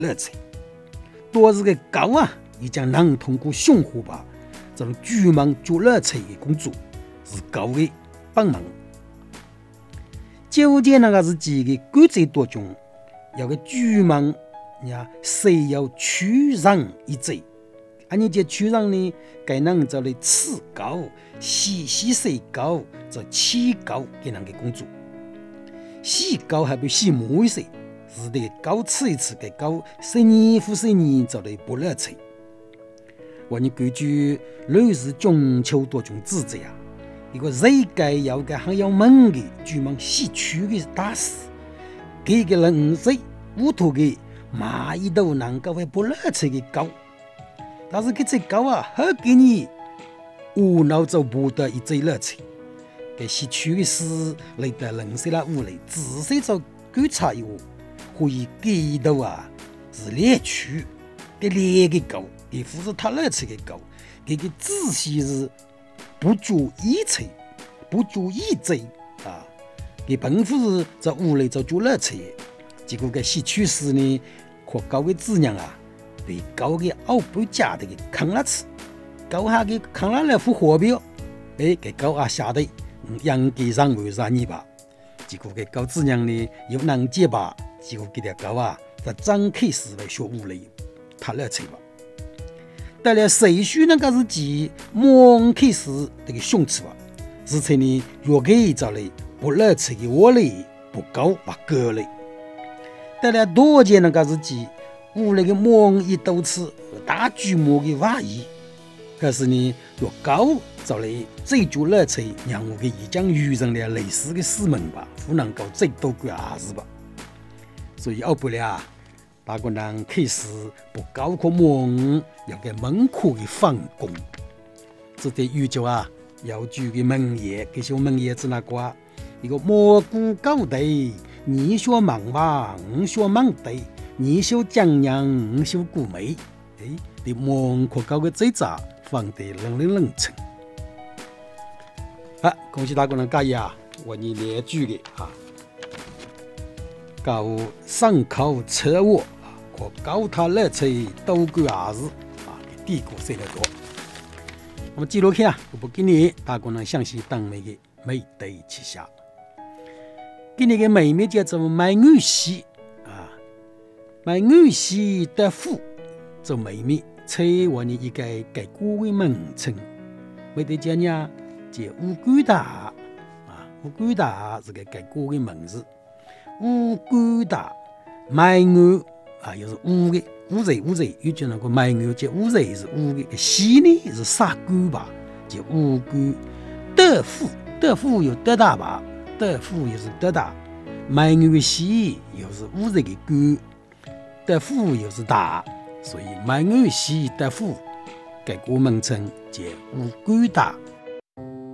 乐趣。多是个狗啊，伊将能通过驯化吧，这种居民做乐趣的工作是狗的帮忙。纠结那个是几个规则当中，有个居民呀，需要取让一则。安尼这取让呢，该能做来饲狗、洗洗狗、做饲狗给人嘅工作。洗狗还比洗毛一些，是的，狗吃一次，给狗10年复10年做来不乐趣。我们根据类似中秋当中指责啊，一个谁该有个很有门的居民洗取的大事，这个人谁糊涂的买一头能够会不乐趣的狗。但是这只狗啊，好给你无脑就不得一只乐趣。给洗取的事来得人生了屋里，仔细做观察以后，可以给到啊是猎取给猎的狗，给不是他乐趣的狗，给个仔细是不注意罪，不注意罪啊，给本不是在屋里做做乐趣，结果给洗取时呢，可狗的子娘啊。被狗嘅后背夹的给啃了吃，狗下给啃了副火标，给狗啊吓得养鸡上为啥你吧？结果给狗子娘呢又能结巴，结果给条狗啊在张开始来学屋里，他乐趣吧。带来谁许那个是几忙开始这个凶吃吧，是才呢越给找来不乐趣的窝里不狗把割嘞，带来多见那个是几。屋里的忙一都吃大规模的怀疑，可是呢，越高找来最主乐趣，让我给已经遇上了类似的事门吧，不能够最多个儿子吧。所以后不了，大家人开始不高可忙，要给门口的放工。这得预计啊，要住的门业，这些门业是哪个？一个蘑菇高地，你说忙吧，我说忙地。你修江洋，我修古梅，你忙可搞个最早放得冷清。恭喜大家能加油啊！我你列举的啊，搞上口车祸啊，可搞他乐趣都个儿子啊，给地股谁来多？那么记录看啊，我不给你大家能详细当每个美对旗下，给你个妹妹叫做卖女婿。买女婿的父做妹妹，才我你一个改过的名称。没得讲呀，叫乌龟大啊，乌龟大是个改过的名字。乌龟大买女啊，又是乌的乌贼，又叫那个买女叫乌贼是乌的，婿呢是杀龟吧，叫乌龟。德父有德大吧，德父又是德大，买女的婿又是乌贼的龟。德父又是大，所以买女婿德父改过名称叫乌龟大。